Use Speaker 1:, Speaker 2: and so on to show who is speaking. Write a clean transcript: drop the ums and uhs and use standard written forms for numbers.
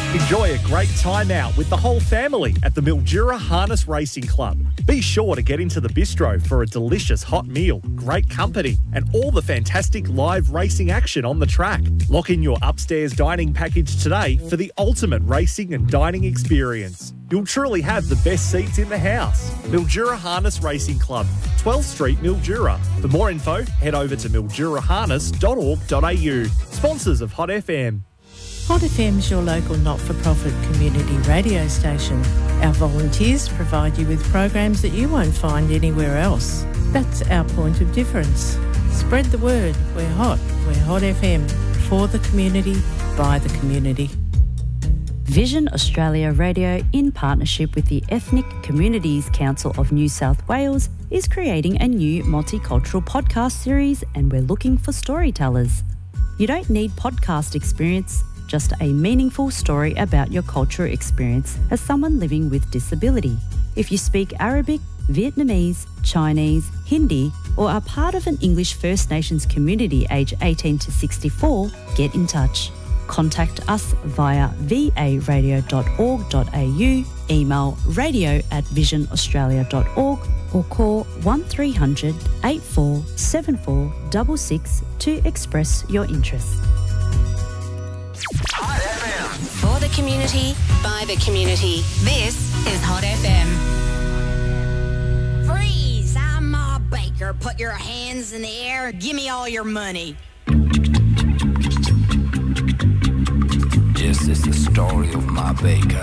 Speaker 1: Enjoy a great time out with the whole family at the Mildura Harness Racing Club. Be sure to get into the bistro for a delicious hot meal, great company, and all the fantastic live racing action on the track. Lock in your upstairs dining package today for the ultimate racing and dining experience. You'll truly have the best seats in the house. Mildura Harness Racing Club, 12th Street, Mildura. For more info, head over to milduraharness.org.au. Sponsors of Hot FM.
Speaker 2: Hot FM is your local not-for-profit community radio station. Our volunteers provide you with programs that you won't find anywhere else. That's our point of difference. Spread the word. We're Hot FM. For the community, by the community.
Speaker 3: Vision Australia Radio, in partnership with the Ethnic Communities Council of New South Wales, is creating a new multicultural podcast series, and we're looking for storytellers. You don't need podcast experience, just a meaningful story about your cultural experience as someone living with disability. If you speak Arabic, Vietnamese, Chinese, Hindi, or are part of an English First Nations community aged 18 to 64, get in touch. Contact us via varadio.org.au, email radio@visionaustralia.org, or call 1300 8474 66 to express your interest.
Speaker 4: Hot FM.
Speaker 5: For the community, by the community. This is Hot FM.
Speaker 6: Freeze! I'm Ma Baker. Put your hands in the air. Give me all your money.
Speaker 4: Yes, it's the story of Ma Baker.